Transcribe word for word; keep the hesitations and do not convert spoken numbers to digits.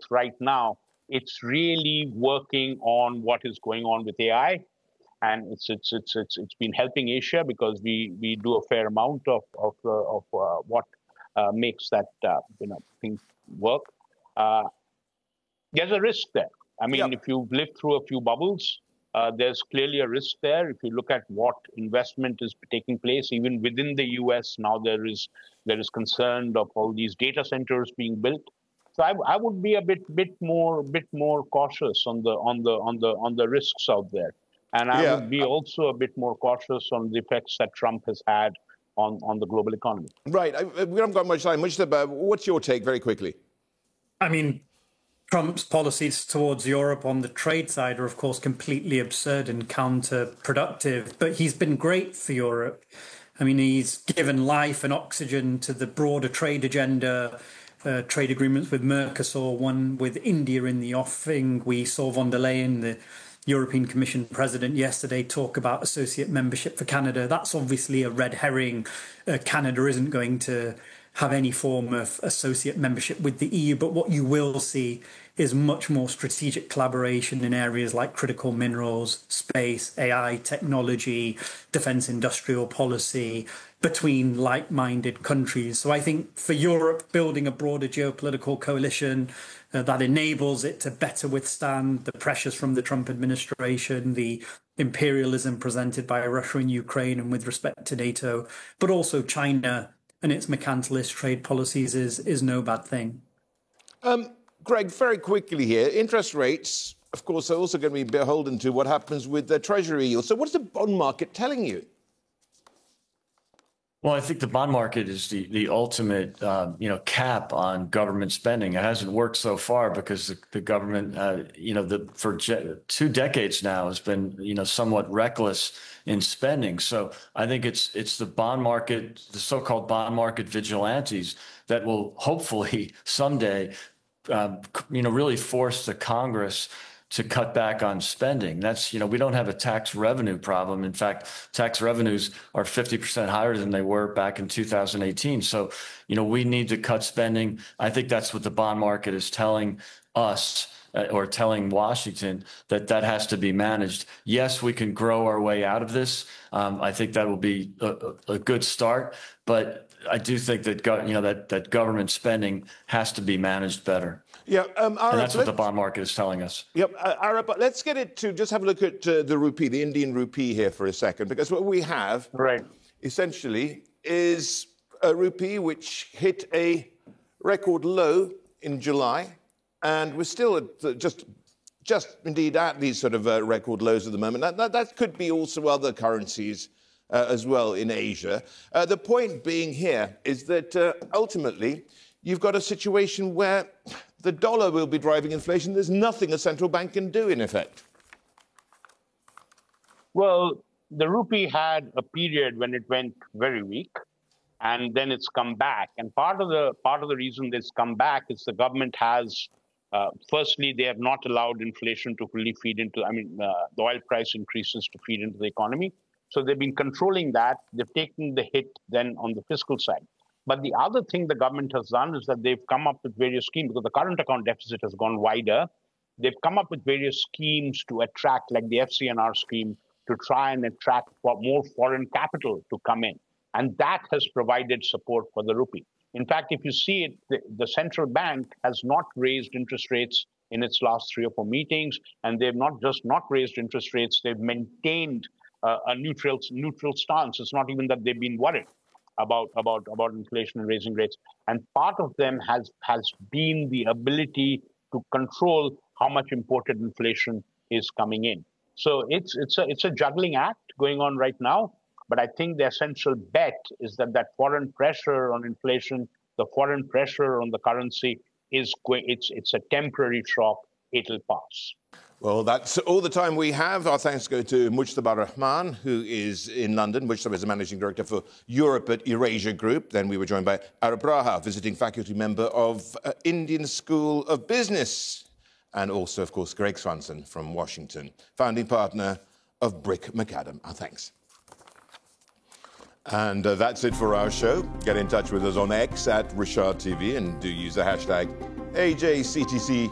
right now, it's really working on what is going on with A I. And it's it's it's it's it's been helping Asia because we, we do a fair amount of of, uh, of uh, what uh, makes that uh, you know thing work. Uh, there's a risk there. I mean, yep. if you've lived through a few bubbles, uh, there's clearly a risk there. If you look at what investment is taking place, even within the U S now, there is there is concern of all these data centers being built. So I, I would be a bit bit more bit more cautious on the on the on the on the risks out there. And I yeah. would be also a bit more cautious on the effects that Trump has had on, on the global economy. Right. I, we haven't got much time. Mujtaba, what's your take very quickly? I mean, Trump's policies towards Europe on the trade side are, of course, completely absurd and counterproductive. But he's been great for Europe. I mean, he's given life and oxygen to the broader trade agenda. Uh, trade agreements with Mercosur, one with India in the offing. We saw von der Leyen, the European Commission president, yesterday talk about associate membership for Canada. That's obviously a red herring. Uh, Canada isn't going to have any form of associate membership with the E U, but what you will see is much more strategic collaboration in areas like critical minerals, space, A I, technology, defence industrial policy, between like-minded countries. So I think for Europe, building a broader geopolitical coalition uh, that enables it to better withstand the pressures from the Trump administration, the imperialism presented by Russia and Ukraine and with respect to NATO, but also China and its mercantilist trade policies is, is no bad thing. Um, Greg, very quickly here, interest rates, of course, are also going to be beholden to what happens with the Treasury yield. So what's the bond market telling you? Well, I think the bond market is the, the ultimate, uh, you know, cap on government spending. It hasn't worked so far because the, the government, uh, you know, the, for je- two decades now has been, you know, somewhat reckless in spending. So I think it's it's the bond market, the so-called bond market vigilantes that will hopefully someday, um, you know, really force the Congress to cut back on spending. That's, you know, we don't have a tax revenue problem. In fact, tax revenues are fifty percent higher than they were back in two thousand eighteen. So, you know, we need to cut spending. I think that's what the bond market is telling us uh, or telling Washington, that that has to be managed. Yes, we can grow our way out of this. Um, I think that will be a, a good start. But I do think that, go, you know, that, that government spending has to be managed better. Yeah, um, Arab, and that's what the bond market is telling us. Yep, uh, Arab, let's get it to just have a look at uh, the rupee, the Indian rupee here for a second, because what we have right. essentially is a rupee which hit a record low in July, and we're still at uh, just, just indeed at these sort of uh, record lows at the moment. That, that, that could be also other currencies uh, as well in Asia. Uh, the point being here is that uh, ultimately you've got a situation where the dollar will be driving inflation. There's nothing a central bank can do, in effect. Well, the rupee had a period when it went very weak, and then it's come back. And part of the part of the reason it's come back is the government has, uh, firstly, they have not allowed inflation to fully feed into, I mean, uh, the oil price increases to feed into the economy. So they've been controlling that. They've taken the hit then on the fiscal side. But the other thing the government has done is that they've come up with various schemes, because the current account deficit has gone wider. They've come up with various schemes to attract, like the F C N R scheme, to try and attract more foreign capital to come in. And that has provided support for the rupee. In fact, if you see it, the, the central bank has not raised interest rates in its last three or four meetings. And they've not just not raised interest rates, they've maintained uh, a neutral, neutral stance. It's not even that they've been worried about about about inflation and raising rates. And part of them has has been the ability to control how much imported inflation is coming in. So it's it's a it's a juggling act going on right now. But I think the essential bet is that that foreign pressure on inflation, the foreign pressure on the currency is going. It's it's a temporary shock. It'll pass. Well, that's all the time we have. Our thanks go to Mujtaba Rahman, who is in London. Mujtaba is the Managing Director for Europe at Eurasia Group. Then we were joined by Arab Raha, visiting faculty member of uh, Indian School of Business. And also, of course, Greg Swanson from Washington, founding partner of Brick McAdam. Our thanks. And uh, that's it for our show. Get in touch with us on X at Rishad T V and do use the hashtag A J C T C